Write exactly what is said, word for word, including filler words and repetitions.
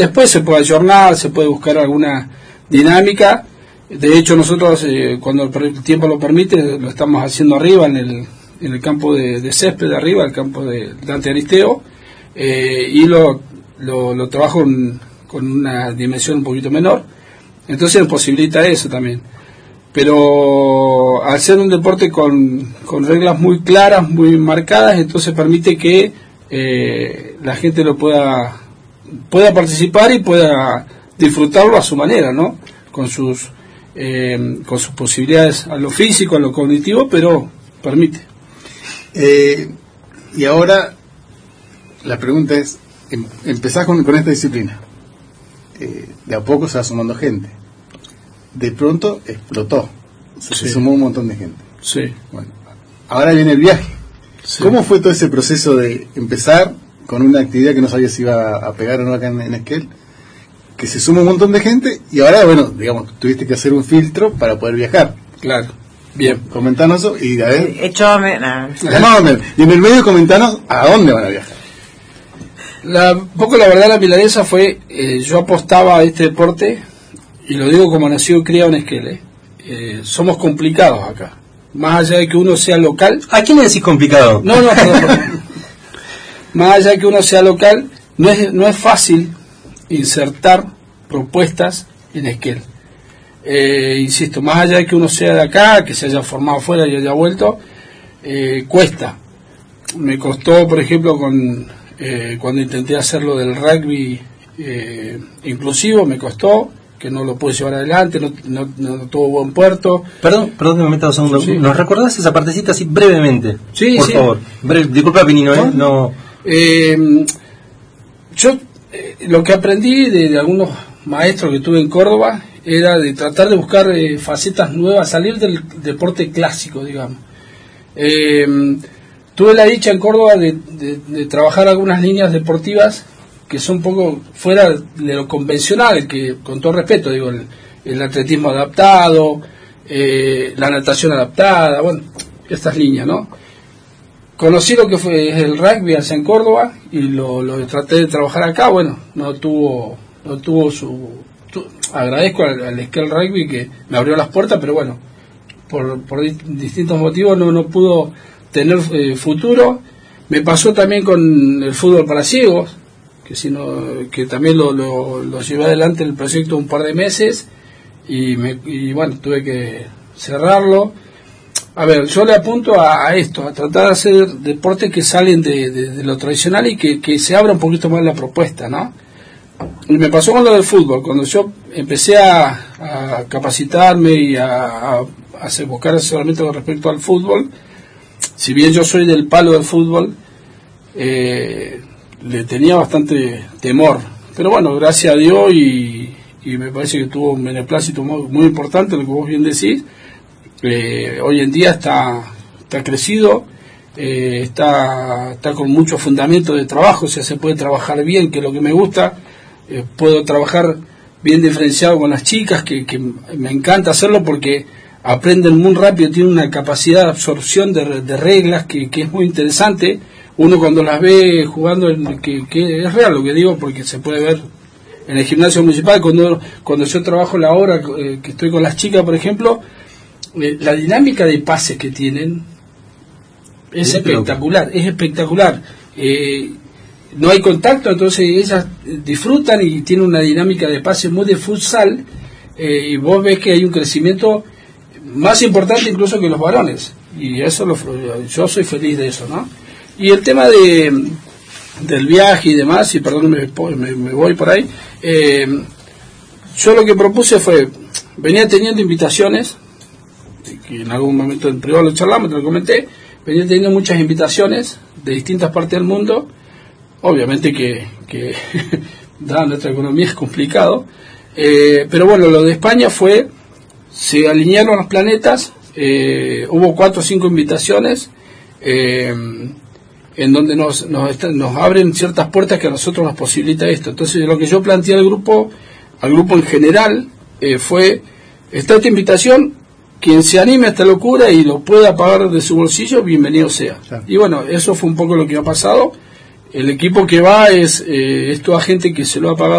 Después se puede ayornar, se puede buscar alguna dinámica. De hecho, nosotros, eh, cuando el tiempo lo permite, lo estamos haciendo arriba, en el, en el campo de, de césped de arriba, el campo de Dante Aristeo, eh, y lo, lo, lo trabajo en, con una dimensión un poquito menor. Entonces nos posibilita eso también. Pero al ser un deporte con, con reglas muy claras, muy marcadas, entonces permite que eh, la gente lo pueda, pueda participar y pueda disfrutarlo a su manera, ¿no? Con sus... Eh, con sus posibilidades a lo físico, a lo cognitivo, pero permite. Eh, y ahora la pregunta es, em, empezás con, con esta disciplina, eh, de a poco se va sumando gente, de pronto explotó, se, sí. se sumó un montón de gente. Sí. Bueno, ahora viene el viaje. Sí. ¿Cómo fue todo ese proceso de empezar con una actividad que no sabías si iba a pegar o no acá en, en Esquel, que se suma un montón de gente, y ahora, bueno, digamos, tuviste que hacer un filtro para poder viajar? Claro. Bien. Comentanos eso y a ver. Hecho, me, nah. Y en el medio comentanos a dónde van a viajar. La, un poco la verdad, la milanesa fue, eh, yo apostaba a este deporte, y lo digo como nacido y criado en Esquel, eh, eh, somos complicados acá. Más allá de que uno sea local. ¿A quién le decís complicado? No, no, perdón, perdón. Más allá de que uno sea local, no es, no es fácil insertar propuestas en Esquel. Eh, insisto, más allá de que uno sea de acá, que se haya formado afuera y haya vuelto, eh, cuesta. Me costó, por ejemplo, con eh, cuando intenté hacerlo del rugby eh, inclusivo, me costó, que no lo pude llevar adelante, no, no, no tuvo buen puerto. Perdón, perdón que me meta un segundo. Sí. ¿Nos recordás esa partecita así brevemente? Sí, por sí. favor. Breve, disculpa, Pinino, ¿eh? No. Eh, yo eh, lo que aprendí de, de algunos maestros que tuve en Córdoba era de tratar de buscar eh, facetas nuevas, salir del deporte clásico, digamos. Eh, tuve la dicha en Córdoba de, de, de trabajar algunas líneas deportivas que son un poco fuera de lo convencional, que con todo respeto digo, el, el atletismo adaptado, eh, la natación adaptada, bueno, estas líneas, ¿no? Conocí lo que fue el rugby allá en Córdoba y lo, lo traté de trabajar acá. Bueno, no tuvo no tuvo su tu, agradezco al, al Esquel Rugby que me abrió las puertas, pero bueno, por, por distintos motivos no, no pudo tener eh, futuro. Me pasó también con el fútbol para ciegos, que sino que también lo, lo, lo llevé adelante el proyecto un par de meses y, me, y bueno, tuve que cerrarlo. A ver, yo le apunto a, a esto, a tratar de hacer deportes que salen de, de, de lo tradicional y que, que se abra un poquito más la propuesta, ¿no? Y me pasó con lo del fútbol, cuando yo empecé a, a capacitarme y a, a, a buscar asesoramiento con respecto al fútbol, si bien yo soy del palo del fútbol, eh, le tenía bastante temor, pero bueno, gracias a Dios y, y me parece que tuvo un beneplácito muy, muy importante, lo que vos bien decís. Eh, hoy en día está, está crecido, eh, está, está con mucho fundamento de trabajo, o sea, se puede trabajar bien, que es lo que me gusta. Eh, puedo trabajar bien diferenciado con las chicas, que, que me encanta hacerlo porque aprenden muy rápido, tienen una capacidad de absorción de, de reglas que, que es muy interesante. Uno cuando las ve jugando, en, que, que es real lo que digo, porque se puede ver en el gimnasio municipal, cuando, cuando yo trabajo la hora eh, que estoy con las chicas, por ejemplo, eh, la dinámica de pases que tienen es sí, espectacular, pero... es espectacular. Eh, no hay contacto, entonces ellas disfrutan y tienen una dinámica de pase muy de futsal, eh, y vos ves que hay un crecimiento más importante incluso que los varones, y eso lo, yo soy feliz de eso, ¿no? Y el tema de del viaje y demás, y perdón me, me, me voy por ahí, eh, yo lo que propuse fue, venía teniendo invitaciones, que en algún momento en privado lo charlamos, te lo comenté, venía teniendo muchas invitaciones de distintas partes del mundo. Obviamente que, que dada nuestra economía es complicado, eh, pero bueno, lo de España fue, se alinearon los planetas, eh, hubo cuatro o cinco invitaciones, eh, en donde nos, nos, nos abren ciertas puertas que a nosotros nos posibilita esto. Entonces lo que yo planteé al grupo, al grupo en general, eh, fue, está esta invitación, quien se anime a esta locura y lo pueda pagar de su bolsillo, bienvenido sea. Sí. Y bueno, eso fue un poco lo que ha pasado. El equipo que va es, eh, es toda gente que se lo ha pagado